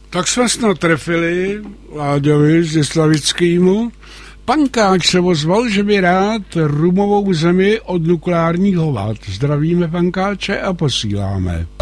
Tak jsme snad trefili Láďovi z Slavickýmu. Pankáč se ozval, že by rád rumovou zemi od nukleárních hovad. Zdravíme Pankáče a posíláme.